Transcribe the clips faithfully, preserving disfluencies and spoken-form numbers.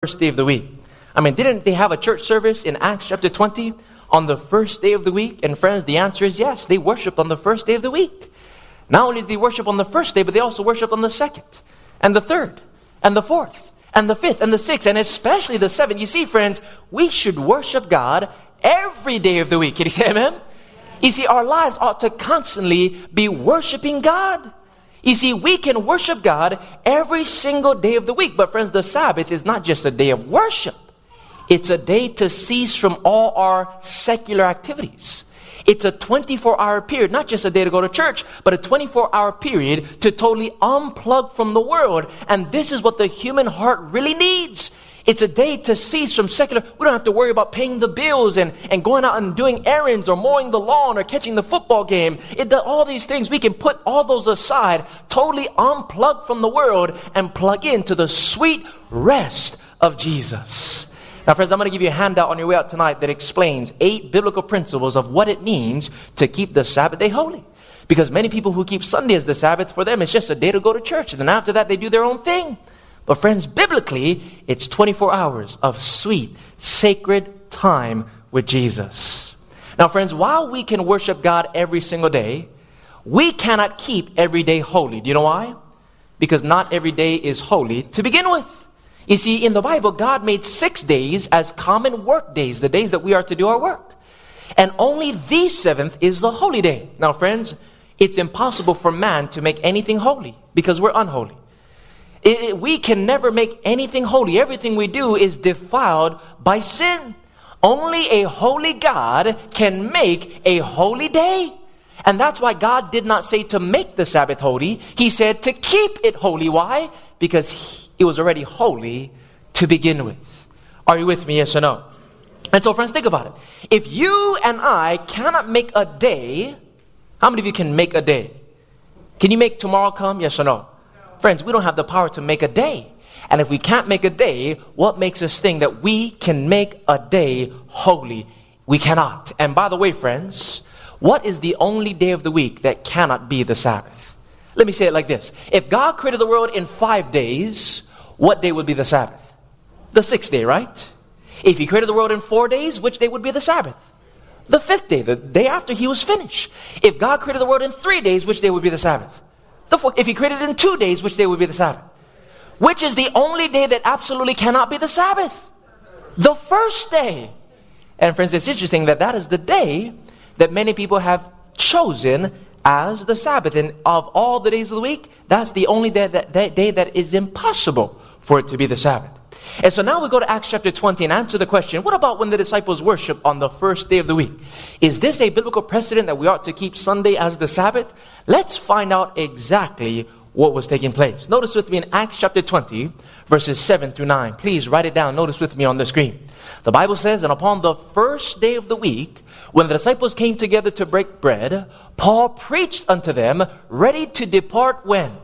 first day of the week. I mean, didn't they have a church service in Acts chapter twenty on the first day of the week? And friends, the answer is yes. They worshiped on the first day of the week. Not only did they worship on the first day, but they also worshiped on the second, and the third, and the fourth, and the fifth, and the sixth, and especially the seventh. You see, friends, we should worship God every day of the week. Can you say amen? You see, our lives ought to constantly be worshiping God. You see, we can worship God every single day of the week. But friends, the Sabbath is not just a day of worship. It's a day to cease from all our secular activities. It's a twenty-four hour period, not just a day to go to church, but a twenty-four hour period to totally unplug from the world. And this is what the human heart really needs. It's a day to cease from secular. We don't have to worry about paying the bills and, and going out and doing errands or mowing the lawn or catching the football game. It does all these things. We can put all those aside, totally unplug from the world and plug into the sweet rest of Jesus. Now, friends, I'm going to give you a handout on your way out tonight that explains eight biblical principles of what it means to keep the Sabbath day holy. Because many people who keep Sunday as the Sabbath, for them, it's just a day to go to church. And then after that, they do their own thing. But friends, biblically, it's twenty-four hours of sweet, sacred time with Jesus. Now, friends, while we can worship God every single day, we cannot keep every day holy. Do you know why? Because not every day is holy to begin with. You see, in the Bible, God made six days as common work days, the days that we are to do our work. And only the seventh is the holy day. Now, friends, it's impossible for man to make anything holy because we're unholy. It, it, we can never make anything holy. Everything we do is defiled by sin. Only a holy God can make a holy day. And that's why God did not say to make the Sabbath holy. He said to keep it holy. Why? Because he, it was already holy to begin with. Are you with me? Yes or no? And so, friends, think about it. If you and I cannot make a day, how many of you can make a day? Can you make tomorrow come? Yes or no? Friends, we don't have the power to make a day. And if we can't make a day, what makes us think that we can make a day holy? We cannot. And by the way, friends, what is the only day of the week that cannot be the Sabbath? Let me say it like this. If God created the world in five days, what day would be the Sabbath? The sixth day, right? If He created the world in four days, which day would be the Sabbath? The fifth day, the day after He was finished. If God created the world in three days, which day would be the Sabbath? The four, if He created it in two days, which day would be the Sabbath? Which is the only day that absolutely cannot be the Sabbath? The first day. And friends, it's interesting that that is the day that many people have chosen as the Sabbath. And of all the days of the week, that's the only day that, that day that is impossible for it to be the Sabbath. And so now we go to Acts chapter twenty and answer the question, what about when the disciples worship on the first day of the week? Is this a biblical precedent that we ought to keep Sunday as the Sabbath? Let's find out exactly what was taking place. Notice with me in Acts chapter twenty, verses seven through nine. Please write it down. Notice with me on the screen. The Bible says, and upon the first day of the week, when the disciples came together to break bread, Paul preached unto them, ready to depart when?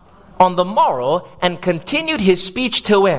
On the morrow, and continued his speech till when?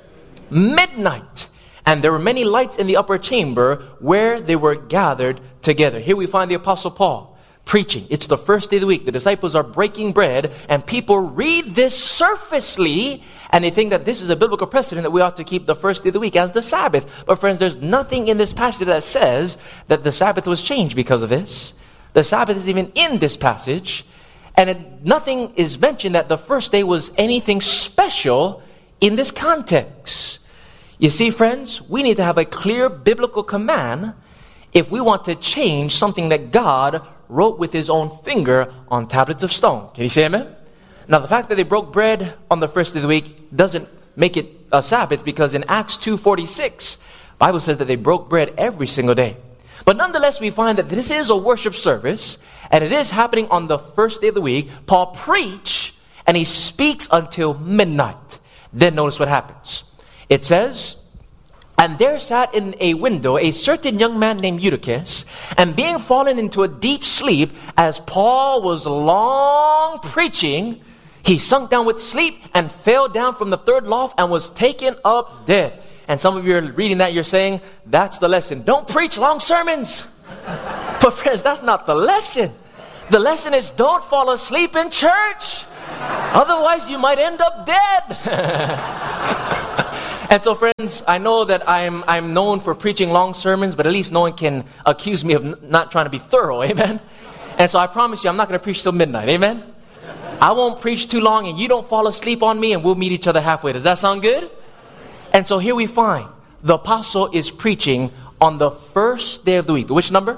Midnight. And there were many lights in the upper chamber where they were gathered together. Here we find the Apostle Paul preaching. It's the first day of the week. The disciples are breaking bread, and people read this surfacely, and they think that this is a biblical precedent that we ought to keep the first day of the week as the Sabbath. But friends, there's nothing in this passage that says that the Sabbath was changed because of this. The Sabbath is even in this passage, and it, nothing is mentioned that the first day was anything special in this context. You see, friends, we need to have a clear biblical command if we want to change something that God wrote with His own finger on tablets of stone. Can you say amen? Now, the fact that they broke bread on the first day of the week doesn't make it a Sabbath, because in Acts two forty-six, the Bible says that they broke bread every single day. But nonetheless, we find that this is a worship service, and it is happening on the first day of the week. Paul preached, and he speaks until midnight. Then notice what happens. It says, and there sat in a window a certain young man named Eutychus, and being fallen into a deep sleep, as Paul was long preaching, he sunk down with sleep and fell down from the third loft and was taken up dead. And some of you are reading that, you're saying, that's the lesson. Don't preach long sermons. But friends, that's not the lesson. The lesson is don't fall asleep in church. Otherwise, you might end up dead. And so, friends, I know that I'm I'm known for preaching long sermons, but at least no one can accuse me of n- not trying to be thorough, amen? And so I promise you, I'm not going to preach till midnight, amen? I won't preach too long, and you don't fall asleep on me, and we'll meet each other halfway. Does that sound good? And so here we find the apostle is preaching on the first day of the week. Which number?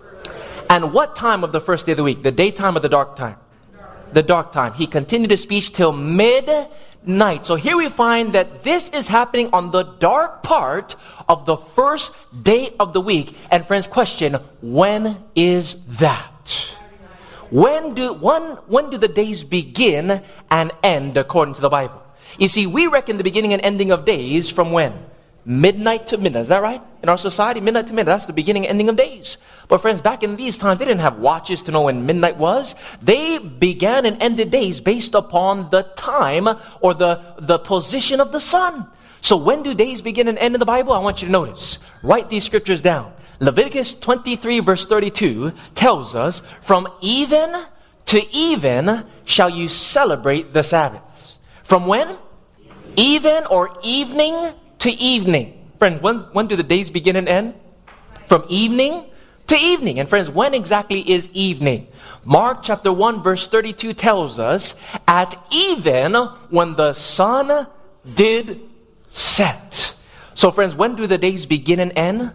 And what time of the first day of the week? The daytime or the dark time? The dark time. He continued his speech till midnight. So here we find that this is happening on the dark part of the first day of the week. And friends, question, when is that? When do when, when do the days begin and end according to the Bible? You see, we reckon the beginning and ending of days from when? Midnight to midnight. Is that right? In our society, midnight to midnight. That's the beginning and ending of days. But friends, back in these times, they didn't have watches to know when midnight was. They began and ended days based upon the time or the, the position of the sun. So when do days begin and end in the Bible? I want you to notice. Write these scriptures down. Leviticus twenty-three verse thirty-two tells us, from even to even shall you celebrate the Sabbaths. From when? Even or evening to evening. Friends, when, when do the days begin and end? From evening to evening. And friends, when exactly is evening? Mark chapter one verse thirty-two tells us, at even when the sun did set. So friends, when do the days begin and end?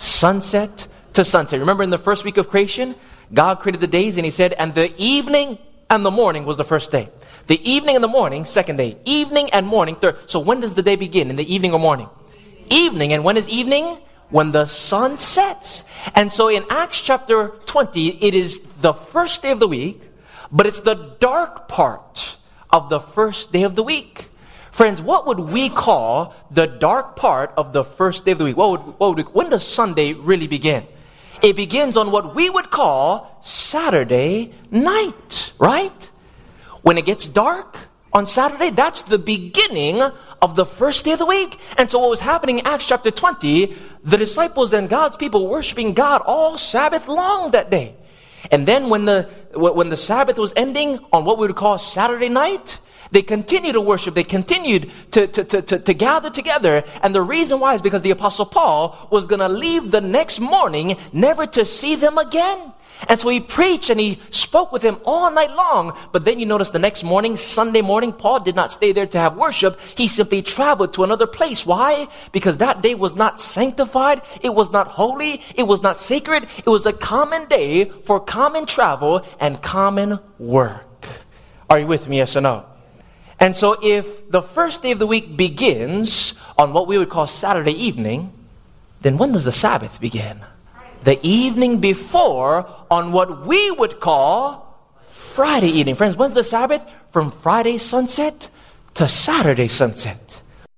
Sunset to sunset. Remember in the first week of creation, God created the days and he said, and the evening and the morning was the first day. The evening and the morning, second day. Evening and morning, third. So when does the day begin? In the evening or morning? Evening. And when is evening? When the sun sets. And so in Acts chapter twenty, it is the first day of the week, but it's the dark part of the first day of the week. Friends, what would we call the dark part of the first day of the week? What would, what would we, when does Sunday really begin? It begins on what we would call Saturday night, right? When it gets dark on Saturday, that's the beginning of the first day of the week. And so what was happening in Acts chapter twenty, the disciples and God's people worshiping God all Sabbath long that day. And then when the when the Sabbath was ending on what we would call Saturday night, they continued to worship. They continued to, to, to, to, to gather together. And the reason why is because the Apostle Paul was going to leave the next morning, never to see them again. And so he preached and he spoke with them all night long. But then you notice the next morning, Sunday morning, Paul did not stay there to have worship. He simply traveled to another place. Why? Because that day was not sanctified. It was not holy. It was not sacred. It was a common day for common travel and common work. Are you with me? Yes or no? And so if the first day of the week begins on what we would call Saturday evening, then when does the Sabbath begin? The evening before on what we would call Friday evening. Friends, when's the Sabbath? From Friday sunset to Saturday sunset.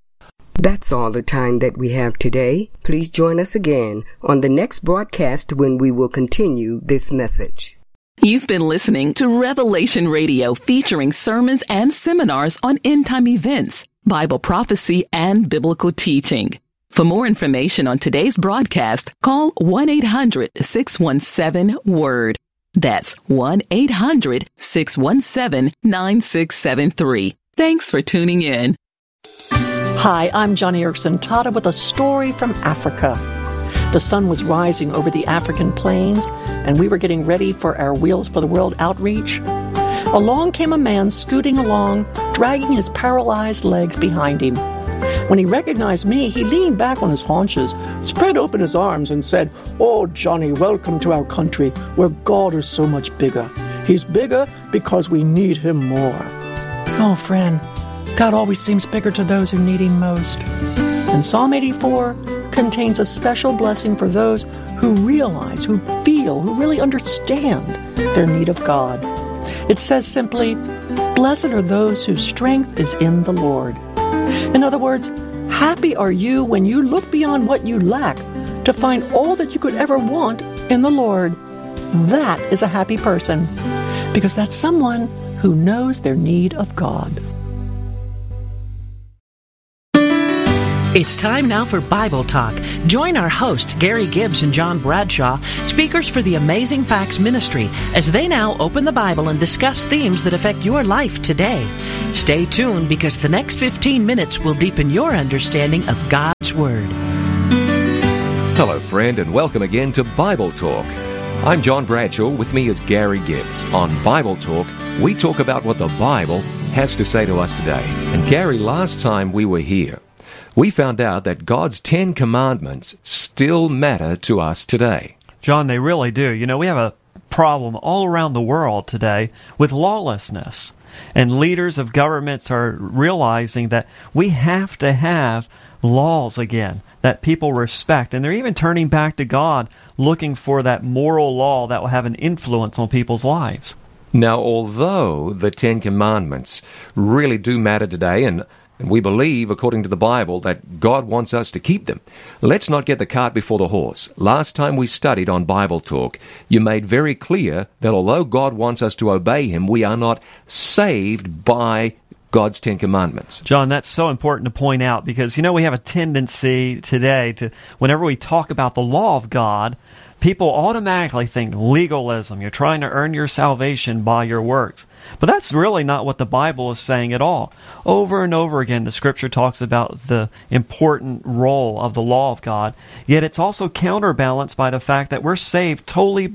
That's all the time that we have today. Please join us again on the next broadcast when we will continue this message. You've been listening to Revelation Radio, featuring sermons and seminars on end-time events, Bible prophecy, and biblical teaching. For more information on today's broadcast, call one eight hundred six one seven word. That's one eight hundred six one seven nine six seven three. Thanks for tuning in. Hi, I'm Johnny Erickson Tata with a story from Africa. The sun was rising over the African plains, and we were getting ready for our Wheels for the World outreach. Along came a man scooting along, dragging his paralyzed legs behind him. When he recognized me, he leaned back on his haunches, spread open his arms, and said, "Oh, Johnny, welcome to our country, where God is so much bigger. He's bigger because we need him more." Oh, friend, God always seems bigger to those who need him most. And Psalm eighty-four contains a special blessing for those who realize, who feel, who really understand their need of God. It says simply, "Blessed are those whose strength is in the Lord." In other words, happy are you when you look beyond what you lack to find all that you could ever want in the Lord. That is a happy person, because that's someone who knows their need of God. It's time now for Bible Talk. Join our hosts, Gary Gibbs and John Bradshaw, speakers for the Amazing Facts Ministry, as they now open the Bible and discuss themes that affect your life today. Stay tuned because the next fifteen minutes will deepen your understanding of God's Word. Hello, friend, and welcome again to Bible Talk. I'm John Bradshaw. With me is Gary Gibbs. On Bible Talk, we talk about what the Bible has to say to us today. And Gary, last time we were here, we found out that God's Ten Commandments still matter to us today. John, they really do. You know, we have a problem all around the world today with lawlessness. And leaders of governments are realizing that we have to have laws again that people respect. And they're even turning back to God, looking for that moral law that will have an influence on people's lives. Now, although the Ten Commandments really do matter today, and And we believe, according to the Bible, that God wants us to keep them, let's not get the cart before the horse. Last time we studied on Bible Talk, you made very clear that although God wants us to obey Him, we are not saved by God's Ten Commandments. John, that's so important to point out because, you know, we have a tendency today to, whenever we talk about the law of God, people automatically think legalism. You're trying to earn your salvation by your works. But that's really not what the Bible is saying at all. Over and over again, the Scripture talks about the important role of the law of God, yet it's also counterbalanced by the fact that we're saved totally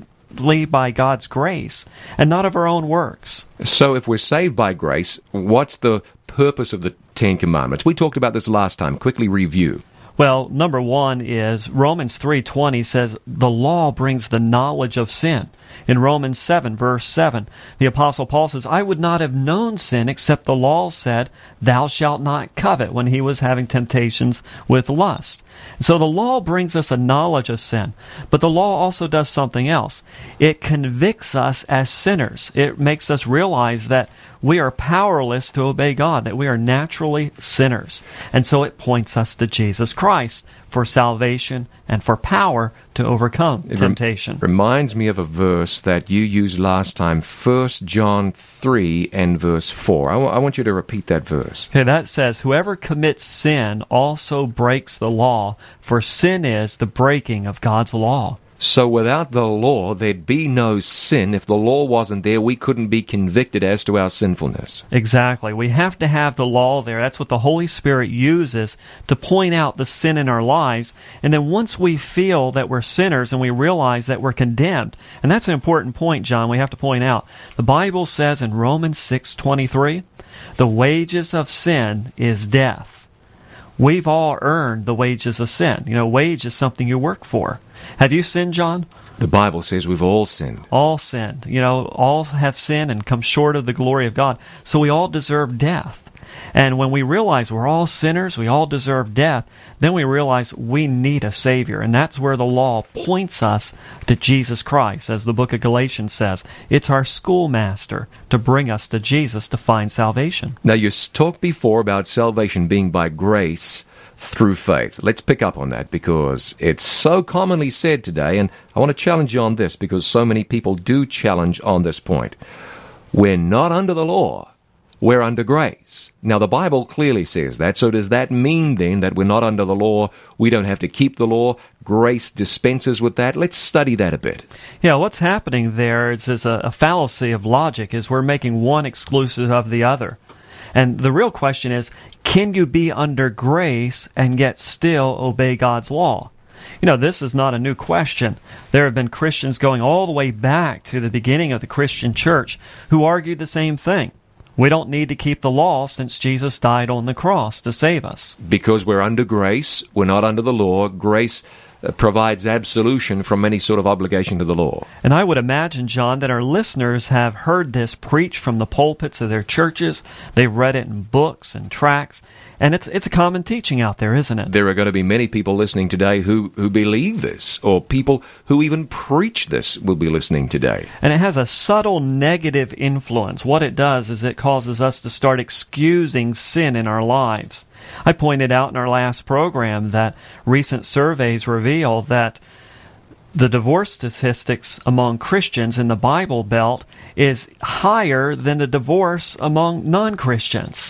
by God's grace and not of our own works. So if we're saved by grace, what's the purpose of the Ten Commandments? We talked about this last time. Quickly review. Well, number one is Romans three twenty says the law brings the knowledge of sin. In Romans seven, verse seven, the Apostle Paul says, I would not have known sin except the law said, thou shalt not covet, when he was having temptations with lust. And so the law brings us a knowledge of sin. But the law also does something else. It convicts us as sinners. It makes us realize that we are powerless to obey God, that we are naturally sinners. And so it points us to Jesus Christ for salvation and for power to overcome it temptation. Rem- reminds me of a verse that you used last time, First John three and verse four. I, w- I want you to repeat that verse. Okay, that says, whoever commits sin also breaks the law, for sin is the breaking of God's law. So without the law, there'd be no sin. If the law wasn't there, we couldn't be convicted as to our sinfulness. Exactly. We have to have the law there. That's what the Holy Spirit uses to point out the sin in our lives. And then once we feel that we're sinners and we realize that we're condemned, and that's an important point, John, we have to point out. The Bible says in Romans six twenty-three, the wages of sin is death. We've all earned the wages of sin. You know, wage is something you work for. Have you sinned, John? The Bible says we've all sinned. All sinned. You know, all have sinned and come short of the glory of God. So we all deserve death. And when we realize we're all sinners, we all deserve death, then we realize we need a Savior. And that's where the law points us to Jesus Christ. As the book of Galatians says, it's our schoolmaster to bring us to Jesus to find salvation. Now, you talked before about salvation being by grace through faith. Let's pick up on that because it's so commonly said today, and I want to challenge you on this because so many people do challenge on this point. We're not under the law. We're under grace. Now, the Bible clearly says that, so does that mean then that we're not under the law, we don't have to keep the law, grace dispenses with that? Let's study that a bit. Yeah, what's happening there is, is a, a fallacy of logic, is we're making one exclusive of the other. And the real question is, can you be under grace and yet still obey God's law? You know, this is not a new question. There have been Christians going all the way back to the beginning of the Christian church who argued the same thing. We don't need to keep the law since Jesus died on the cross to save us. Because we're under grace, we're not under the law. Grace uh, provides absolution from any sort of obligation to the law. And I would imagine, John, that our listeners have heard this preached from the pulpits of their churches. They've read it in books and tracts. And it's it's a common teaching out there, isn't it? There are going to be many people listening today who, who believe this, or people who even preach this will be listening today. And it has a subtle negative influence. What it does is it causes us to start excusing sin in our lives. I pointed out in our last program that recent surveys reveal that the divorce statistics among Christians in the Bible Belt is higher than the divorce among non-Christians.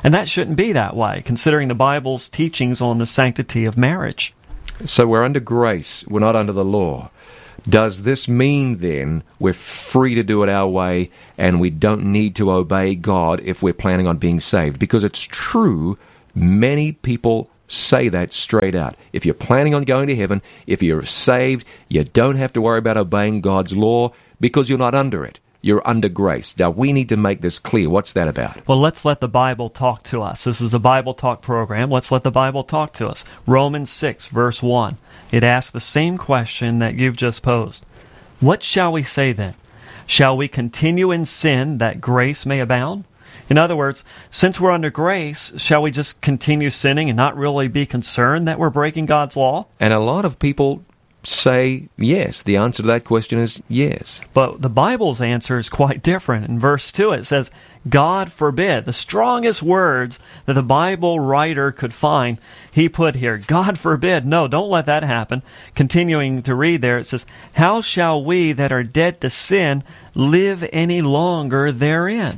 And that shouldn't be that way, considering the Bible's teachings on the sanctity of marriage. So we're under grace, we're not under the law. Does this mean then we're free to do it our way and we don't need to obey God if we're planning on being saved? Because it's true, many people say that straight out. If you're planning on going to heaven, if you're saved, you don't have to worry about obeying God's law because you're not under it. You're under grace. Now, we need to make this clear. What's that about? Well, let's let the Bible talk to us. This is a Bible Talk program. Let's let the Bible talk to us. Romans six, verse one. It asks the same question that you've just posed. What shall we say then? Shall we continue in sin that grace may abound? In other words, since we're under grace, shall we just continue sinning and not really be concerned that we're breaking God's law? And a lot of people say yes. The answer to that question is yes. But the Bible's answer is quite different. In verse two it says, God forbid. The strongest words that the Bible writer could find, he put here. God forbid. No, don't let that happen. Continuing to read there, it says, how shall we that are dead to sin live any longer therein?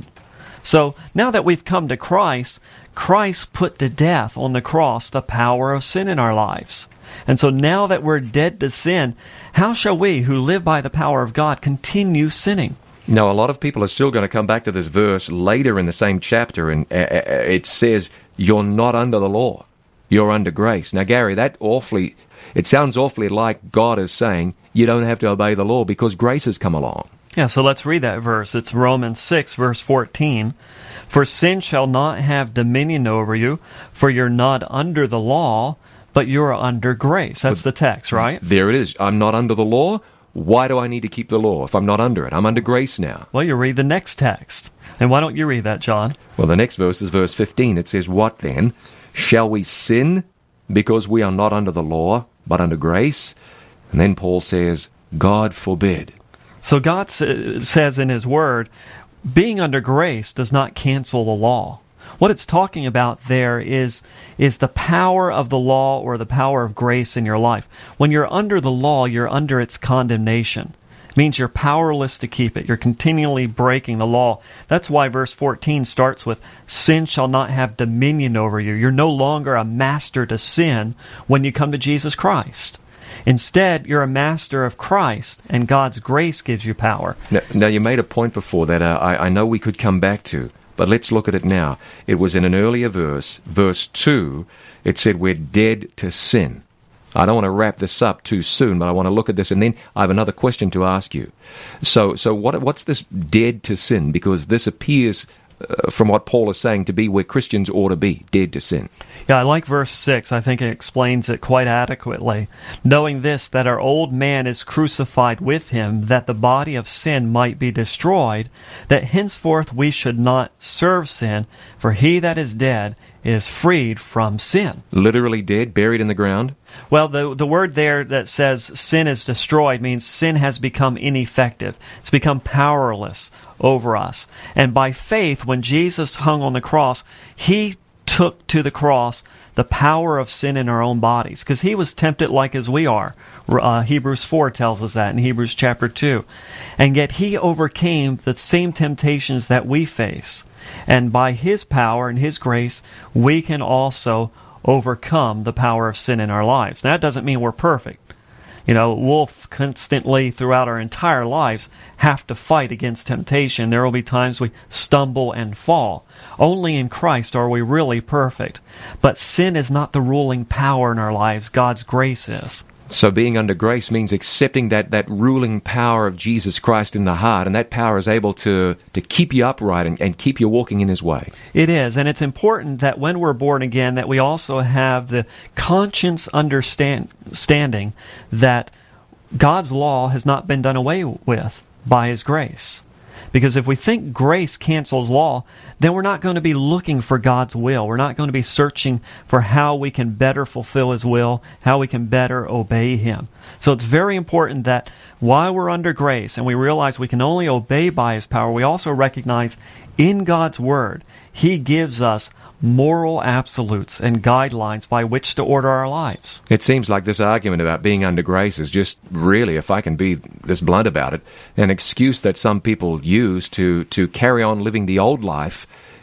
So now that we've come to Christ, Christ put to death on the cross the power of sin in our lives. And so now that we're dead to sin, how shall we who live by the power of God continue sinning? Now, a lot of people are still going to come back to this verse later in the same chapter, and uh, it says, you're not under the law, you're under grace. Now, Gary, that awfully, it sounds awfully like God is saying, you don't have to obey the law because grace has come along. Yeah, so let's read that verse. It's Romans six, verse fourteen. For sin shall not have dominion over you, for you're not under the law, but you're under grace. That's the text, right? There it is. I'm not under the law. Why do I need to keep the law if I'm not under it? I'm under grace now. Well, you read the next text. And why don't you read that, John? Well, the next verse is verse fifteen. It says, what then? Shall we sin because we are not under the law, but under grace? And then Paul says, God forbid. So God sa- says in His Word, being under grace does not cancel the law. What it's talking about there is, is the power of the law or the power of grace in your life. When you're under the law, you're under its condemnation. It means you're powerless to keep it. You're continually breaking the law. That's why verse fourteen starts with, sin shall not have dominion over you. You're no longer a master to sin when you come to Jesus Christ. Instead, you're a master of Christ, and God's grace gives you power. Now, now you made a point before that uh, I, I know we could come back to. But let's look at it now. It was in an earlier verse, verse two, it said we're dead to sin. I don't want to wrap this up too soon, but I want to look at this, and then I have another question to ask you. So so what what's this dead to sin? Because this appears, uh, from what Paul is saying, to be where Christians ought to be, dead to sin. Yeah, I like verse six. I think it explains it quite adequately. Knowing this, that our old man is crucified with him, that the body of sin might be destroyed, that henceforth we should not serve sin, for he that is dead is freed from sin. Literally dead, buried in the ground? Well, the the word there that says sin is destroyed means sin has become ineffective. It's become powerless over us. And by faith, when Jesus hung on the cross, He took to the cross the power of sin in our own bodies, because He was tempted like as we are. Uh, Hebrews four tells us that in Hebrews chapter two. And yet He overcame the same temptations that we face. And by His power and His grace, we can also overcome the power of sin in our lives. Now, that doesn't mean we're perfect. You know, we'll constantly, throughout our entire lives, have to fight against temptation. There will be times we stumble and fall. Only in Christ are we really perfect. But sin is not the ruling power in our lives. God's grace is. So being under grace means accepting that, that ruling power of Jesus Christ in the heart, and that power is able to, to keep you upright and, and keep you walking in His way. It is, and it's important that when we're born again that we also have the conscious understanding that God's law has not been done away with by His grace. Because if we think grace cancels law, then we're not going to be looking for God's will. We're not going to be searching for how we can better fulfill His will, how we can better obey Him. So it's very important that while we're under grace and we realize we can only obey by His power, we also recognize in God's Word, He gives us moral absolutes and guidelines by which to order our lives. It seems like this argument about being under grace is just really, if I can be this blunt about it, an excuse that some people use to, to carry on living the old life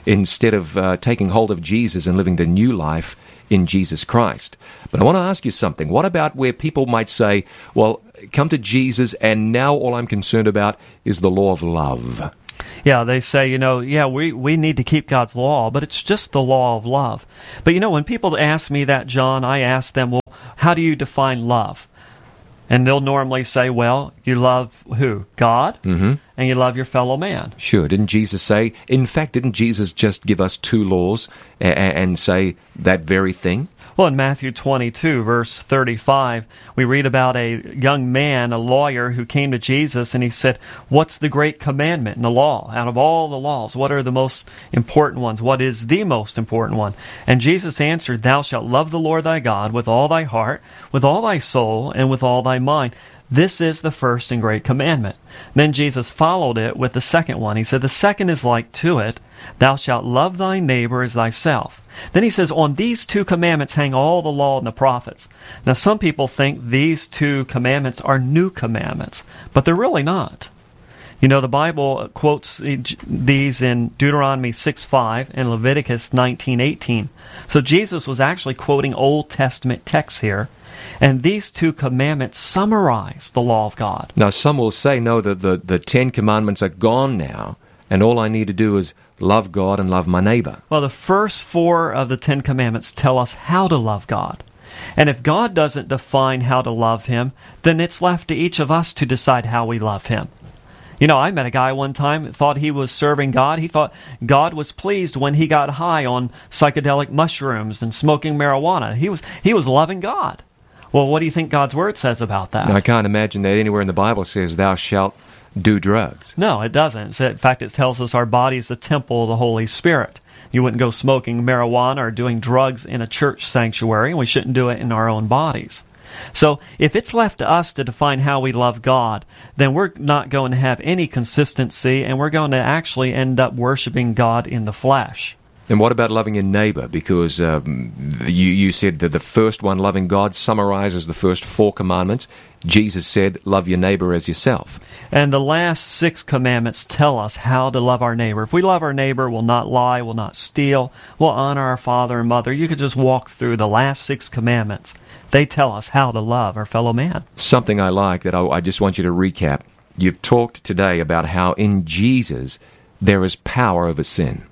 instead of uh, taking hold of Jesus and living the new life in Jesus Christ. But I want to ask you something. What about where people might say, well, come to Jesus and now all I'm concerned about is the law of love? Yeah, they say, you know, yeah, we, we need to keep God's law, but it's just the law of love. But, you know, when people ask me that, John, I ask them, well, how do you define love? And they'll normally say, well, you love who? God, mm-hmm. and you love your fellow man. Sure. Didn't Jesus say, in fact, didn't Jesus just give us two laws and, and say that very thing? Well, in Matthew twenty-two, verse thirty-five, we read about a young man, a lawyer, who came to Jesus and he said, what's the great commandment in the law? Out of all the laws, what are the most important ones? What is the most important one? And Jesus answered, thou shalt love the Lord thy God with all thy heart, with all thy soul, and with all thy mind. This is the first and great commandment. Then Jesus followed it with the second one. He said, the second is like to it, thou shalt love thy neighbor as thyself. Then he says, on these two commandments hang all the law and the prophets. Now some people think these two commandments are new commandments, but they're really not. You know, the Bible quotes these in Deuteronomy six five and Leviticus nineteen eighteen. So Jesus was actually quoting Old Testament texts here. And these two commandments summarize the law of God. Now, some will say, no, the, the, the Ten Commandments are gone now, and all I need to do is love God and love my neighbor. Well, the first four of the Ten Commandments tell us how to love God. And if God doesn't define how to love Him, then it's left to each of us to decide how we love Him. You know, I met a guy one time that thought he was serving God. He thought God was pleased when he got high on psychedelic mushrooms and smoking marijuana. He was he was loving God. Well, what do you think God's Word says about that? Now, I can't imagine that anywhere in the Bible says, thou shalt do drugs. No, it doesn't. In fact, it tells us our body is the temple of the Holy Spirit. You wouldn't go smoking marijuana or doing drugs in a church sanctuary, and we shouldn't do it in our own bodies. So, if it's left to us to define how we love God, then we're not going to have any consistency, and we're going to actually end up worshiping God in the flesh. And what about loving your neighbor? Because um, you, you said that the first one, loving God, summarizes the first four commandments. Jesus said, love your neighbor as yourself. And the last six commandments tell us how to love our neighbor. If we love our neighbor, we'll not lie, we'll not steal, we'll honor our father and mother. You could just walk through the last six commandments. They tell us how to love our fellow man. Something I like that I, I just want you to recap. You've talked today about how in Jesus there is power over sin.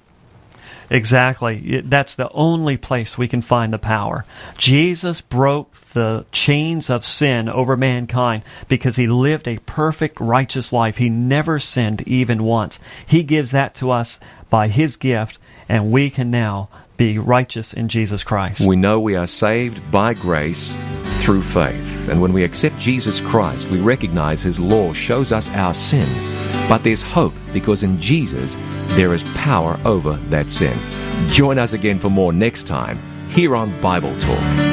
Exactly. That's the only place we can find the power. Jesus broke the chains of sin over mankind because He lived a perfect, righteous life. He never sinned even once. He gives that to us by His gift, and we can now be righteous in Jesus Christ. We know we are saved by grace through faith. And when we accept Jesus Christ, we recognize His law shows us our sin. But there's hope, because in Jesus there is power over that sin. Join us again for more next time here on Bible Talk.